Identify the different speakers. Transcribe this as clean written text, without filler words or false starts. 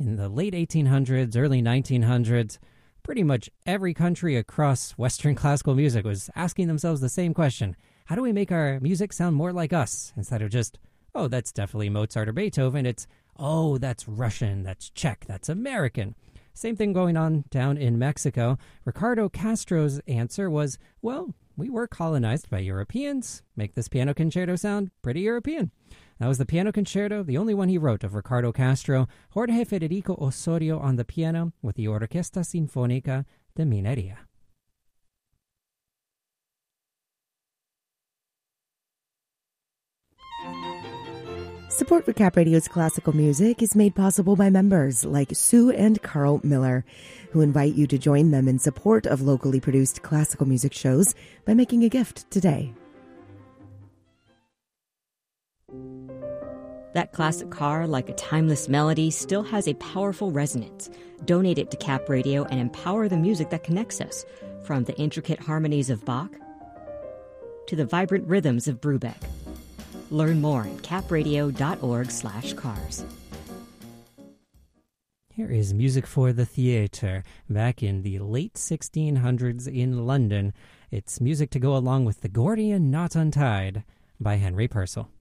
Speaker 1: In the late 1800s, early 1900s, pretty much every country across Western classical music was asking themselves the same question. How do we make our music sound more like us? Instead of just, oh, that's definitely Mozart or Beethoven, it's, oh, that's Russian, that's Czech, that's American. Same thing going on down in Mexico. Ricardo Castro's answer was, well, we were colonized by Europeans. Make this piano concerto sound pretty European. That was the piano concerto, the only one he wrote of Ricardo Castro, Jorge Federico Osorio on the piano with the Orquesta Sinfónica de Minería.
Speaker 2: Support for Cap Radio's classical music is made possible by members like Sue and Carl Miller, who invite you to join them in support of locally produced classical music shows by making a gift today.
Speaker 3: That classic car, like a timeless melody, still has a powerful resonance. Donate it to Cap Radio and empower the music that connects us, from the intricate harmonies of Bach to the vibrant rhythms of Brubeck. Learn more at capradio.org/cars.
Speaker 1: Here is music for the theater. Back in the late 1600s in London, it's music to go along with The Gordian Knot Untied by Henry Purcell.